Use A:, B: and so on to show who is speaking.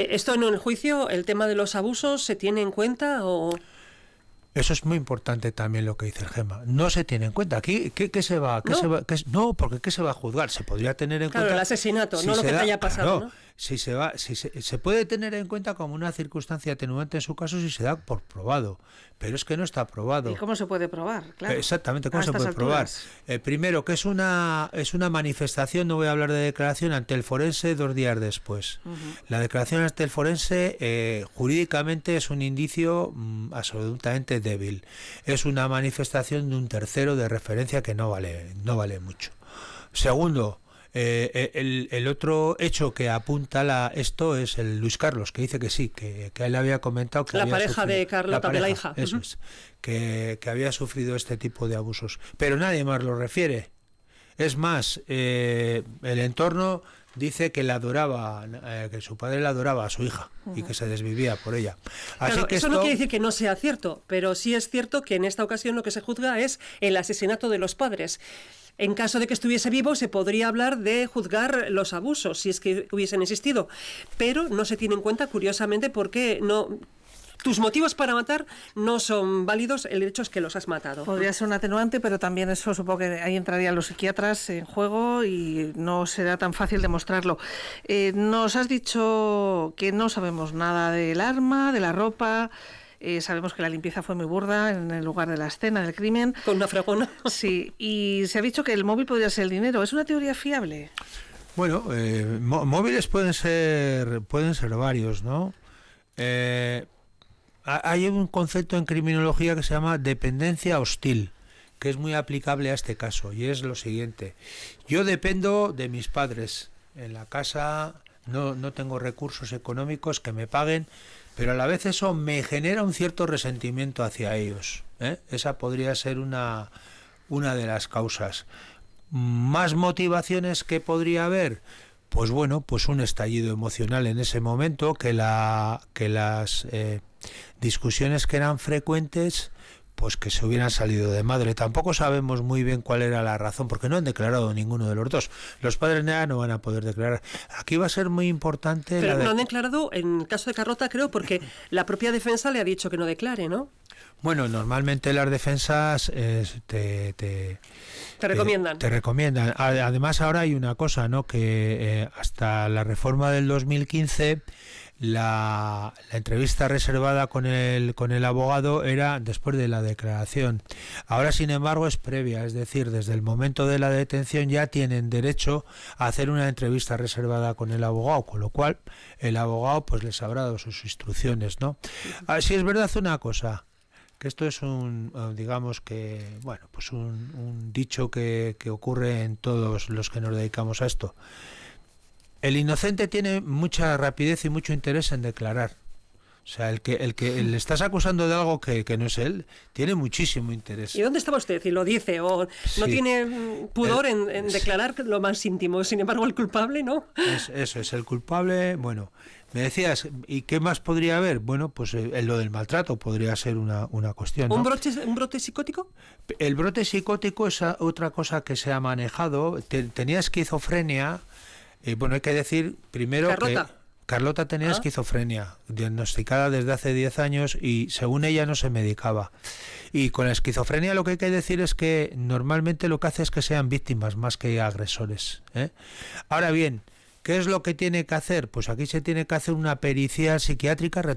A: ¿Esto en el juicio, el tema de los abusos, se tiene en cuenta o...?
B: Eso es muy importante también lo que dice el Gemma. No se tiene en cuenta. Aquí, ¿qué se va? No, porque ¿qué se va a juzgar? Se podría tener en cuenta...
A: Claro, el asesinato, si no lo que te haya pasado, ¿no?
B: Se puede tener en cuenta como una circunstancia atenuante en su caso si se da por probado, pero es que no está probado.
A: ¿Y cómo se puede probar? Claro.
B: Exactamente, ¿cómo se puede probar? Primero, que es una manifestación, no voy a hablar de declaración, ante el forense 2 días después. La declaración ante el forense jurídicamente es un indicio absolutamente débil. Es una manifestación de un tercero de referencia que no vale mucho. Segundo, el otro hecho que apunta esto es el Luis Carlos, que dice que sí, que él había comentado que
A: la
B: había
A: pareja de Carlota, de la hija.
B: Eso es, que había sufrido este tipo de abusos. Pero nadie más lo refiere. Es más, el entorno dice que la adoraba, que su padre la adoraba a su hija y que se desvivía por ella. Así
A: claro,
B: que
A: eso no quiere decir que no sea cierto, pero sí es cierto que en esta ocasión lo que se juzga es el asesinato de los padres. En caso de que estuviese vivo, se podría hablar de juzgar los abusos, si es que hubiesen existido. Pero no se tiene en cuenta, curiosamente, porque no... Tus motivos para matar no son válidos, el hecho es que los has matado.
C: Podría ser un atenuante, pero también eso supongo que ahí entrarían los psiquiatras en juego y no será tan fácil demostrarlo. Nos has dicho que no sabemos nada del arma, de la ropa... sabemos que la limpieza fue muy burda en el lugar de la escena del crimen.
A: Con una fregona.
C: Sí, y se ha dicho que el móvil podría ser el dinero. ¿Es una teoría fiable?
B: Bueno, móviles pueden ser varios, ¿no? Hay un concepto en criminología que se llama dependencia hostil, que es muy aplicable a este caso, y es lo siguiente. Yo dependo de mis padres. En la casa no tengo recursos económicos que me paguen, pero a la vez eso me genera un cierto resentimiento hacia ellos. Esa podría ser una de las causas. ¿Más motivaciones que podría haber? Pues bueno, pues un estallido emocional en ese momento, que las discusiones que eran frecuentes, pues que se hubieran salido de madre. Tampoco sabemos muy bien cuál era la razón, porque no han declarado ninguno de los dos. Los padres ya no van a poder declarar. Aquí va a ser muy importante...
A: Pero no han declarado en el caso de Carlota, creo, porque la propia defensa le ha dicho que no declare, ¿no?
B: Bueno, normalmente las defensas te recomiendan. Te recomiendan. Además, ahora hay una cosa, ¿no? Que hasta la reforma del 2015... La entrevista reservada con el abogado era después de la declaración. Ahora, sin embargo, es previa, es decir, desde el momento de la detención ya tienen derecho a hacer una entrevista reservada con el abogado, con lo cual el abogado pues les habrá dado sus instrucciones, ¿no? Si es verdad una cosa, que esto es un dicho que ocurre en todos los que nos dedicamos a esto. El inocente tiene mucha rapidez y mucho interés en declarar. O sea, el que le estás acusando de algo que no es él, tiene muchísimo interés.
A: ¿Y dónde estaba usted? Y lo dice, o no tiene pudor en declarar lo más íntimo. Sin embargo, el culpable, ¿no?
B: Eso es, el culpable, bueno... Me decías, ¿y qué más podría haber? Bueno, pues lo del maltrato podría ser una cuestión, ¿no?
A: ¿Un brote psicótico?
B: El brote psicótico es otra cosa que se ha manejado. Tenía esquizofrenia... bueno, hay que decir primero que Carlota tenía esquizofrenia, diagnosticada desde hace 10 años y según ella no se medicaba. Y con la esquizofrenia lo que hay que decir es que normalmente lo que hace es que sean víctimas más que agresores. Ahora bien, ¿qué es lo que tiene que hacer? Pues aquí se tiene que hacer una pericia psiquiátrica